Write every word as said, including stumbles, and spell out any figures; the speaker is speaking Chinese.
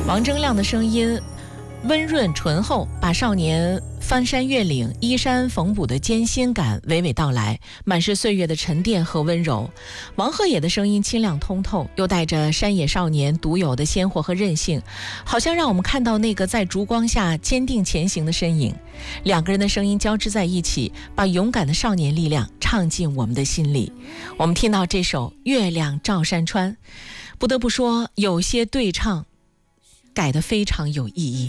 王铮亮的声音温润醇厚，把少年翻山越岭、依山缝补的艰辛感娓娓道来，满是岁月的沉淀和温柔。王鹤野的声音清亮通透，又带着山野少年独有的鲜活和韧性，好像让我们看到那个在烛光下坚定前行的身影。两个人的声音交织在一起，把勇敢的少年力量唱进我们的心里。我们听到这首《月亮照山川》，不得不说，有些对唱改得非常有意义。